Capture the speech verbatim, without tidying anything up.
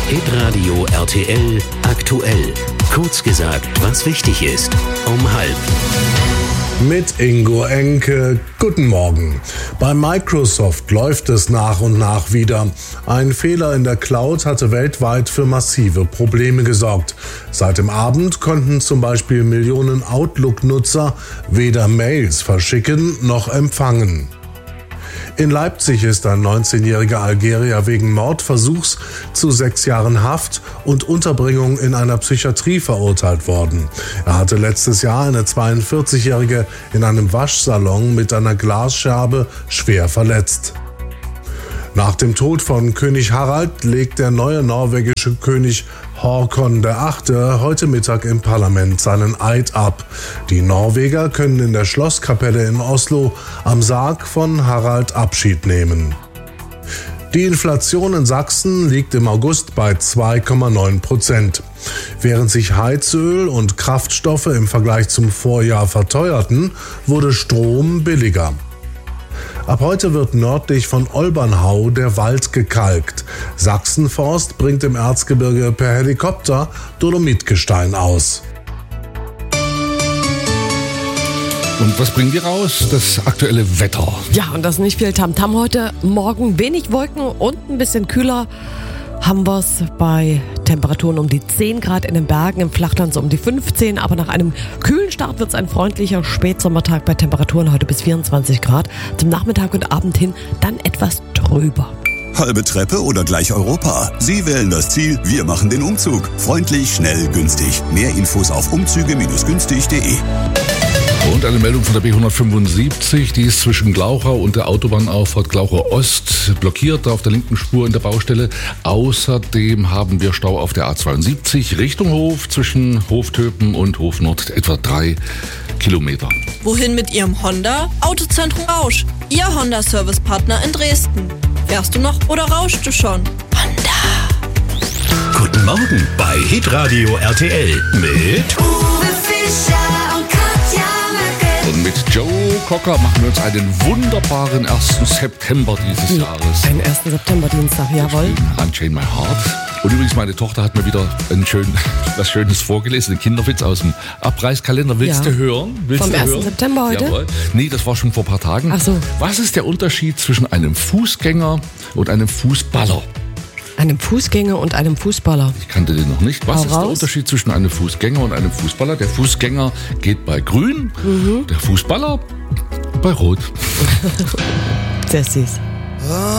Hitradio R T L aktuell. Kurz gesagt, was wichtig ist. Um halb. Mit Ingo Enke. Guten Morgen. Bei Microsoft läuft es nach und nach wieder. Ein Fehler in der Cloud hatte weltweit für massive Probleme gesorgt. Seit dem Abend konnten zum Beispiel Millionen Outlook-Nutzer weder Mails verschicken noch empfangen. In Leipzig ist ein neunzehnjähriger Algerier wegen Mordversuchs zu sechs Jahren Haft und Unterbringung in einer Psychiatrie verurteilt worden. Er hatte letztes Jahr eine zweiundvierzigjährige in einem Waschsalon mit einer Glasscherbe schwer verletzt. Nach dem Tod von König Harald legt der neue norwegische König Håkon der Achte heute Mittag im Parlament seinen Eid ab. Die Norweger können in der Schlosskapelle in Oslo am Sarg von Harald Abschied nehmen. Die Inflation in Sachsen liegt im August bei zwei Komma neun Prozent. Während sich Heizöl und Kraftstoffe im Vergleich zum Vorjahr verteuerten, wurde Strom billiger. Ab heute wird nördlich von Olbernhau der Wald gekalkt. Sachsenforst bringt im Erzgebirge per Helikopter Dolomitgestein aus. Und was bringen wir raus? Das aktuelle Wetter. Ja, und das nicht viel Tamtam heute. Morgen wenig Wolken und ein bisschen kühler haben wir es bei Temperaturen um die zehn Grad in den Bergen, im Flachland so um die fünfzehn. Aber nach einem kühlen Start wird es ein freundlicher Spätsommertag bei Temperaturen heute bis vierundzwanzig Grad. Zum Nachmittag und Abend hin dann etwas trüber. Halbe Treppe oder gleich Europa? Sie wählen das Ziel, wir machen den Umzug. Freundlich, schnell, günstig. Mehr Infos auf umzüge günstig punkt de. Und eine Meldung von der B hundertfünfundsiebzig, die ist zwischen Glauchau und der Autobahnauffahrt Glauchau Ost blockiert, auf der linken Spur in der Baustelle. Außerdem haben wir Stau auf der A zweiundsiebzig Richtung Hof zwischen Hoftöpen und Hof Nord, etwa drei Kilometer. Wohin mit Ihrem Honda? Autozentrum Rausch, Ihr Honda-Service-Partner in Dresden. Fährst du noch oder rauschst du schon? Honda. Guten Morgen bei Hitradio R T L mit Uwe Fischer und Katja Möcke. Und mit Joe Cocker machen wir uns einen wunderbaren ersten September dieses Ja, Jahres. einen ersten September-Dienstag, jawohl. Unchain My Heart. Und übrigens, meine Tochter hat mir wieder ein schön, was Schönes vorgelesen, einen Kinderwitz aus dem Abreißkalender. Willst Ja. du hören? Willst Vom du ersten hören? September heute? Jawohl. Nee, das war schon vor ein paar Tagen. Ach so. Was ist der Unterschied zwischen einem Fußgänger und einem Fußballer? Einem Fußgänger und einem Fußballer. Ich kannte den noch nicht. Was Hau ist der raus. Unterschied zwischen einem Fußgänger und einem Fußballer? Der Fußgänger geht bei Grün, Mhm. der Fußballer bei Rot. Sehr süß.